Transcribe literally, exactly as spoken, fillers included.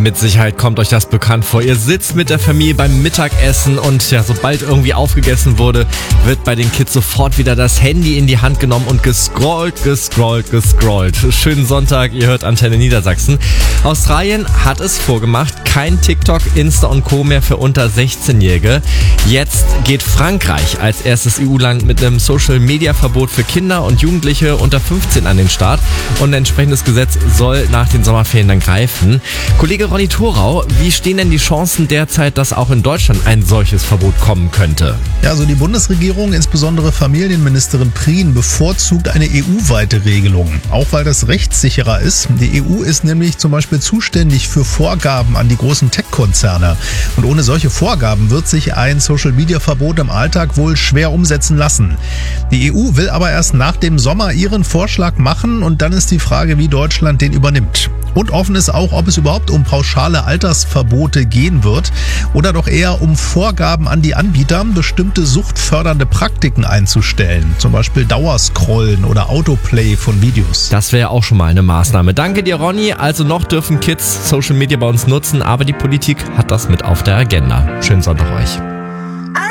Mit Sicherheit kommt euch das bekannt vor. Ihr sitzt mit der Familie beim Mittagessen und ja, sobald irgendwie aufgegessen wurde, wird bei den Kids sofort wieder das Handy in die Hand genommen und gescrollt, gescrollt, gescrollt. Schönen Sonntag, ihr hört Antenne Niedersachsen. Australien hat es vorgemacht, kein TikTok, Insta und Co. mehr für unter sechzehnjährige. Jetzt geht Frankreich als erstes E U-Land mit einem Social-Media-Verbot für Kinder und Jugendliche unter fünfzehn an den Start. Und ein entsprechendes Gesetz soll nach den Sommerferien dann greifen. Kollege Ronny Thorau, wie stehen denn die Chancen derzeit, dass auch in Deutschland ein solches Verbot kommen könnte? Ja, also die Bundesregierung, insbesondere Familienministerin Prien, bevorzugt eine E U-weite Regelung. Auch weil das rechtssicherer ist. Die E U ist nämlich zum Beispiel zuständig für Vorgaben an die großen Tech-Konzerne. Und ohne solche Vorgaben wird sich ein Social-Media-Verbot im Alltag wohl schwer umsetzen lassen. Die E U will aber erst nach dem Sommer ihren Vorschlag machen und dann ist die Frage, wie Deutschland den übernimmt. Und offen ist auch, ob es überhaupt um pauschale Altersverbote gehen wird oder doch eher um Vorgaben an die Anbieter, bestimmte suchtfördernde Praktiken einzustellen. Zum Beispiel Dauerscrollen oder Autoplay von Videos. Das wäre auch schon mal eine Maßnahme. Danke dir, Ronny. Also noch dürfen Kids Social Media bei uns nutzen, aber die Politik hat das mit auf der Agenda. Schönen Sonntag euch.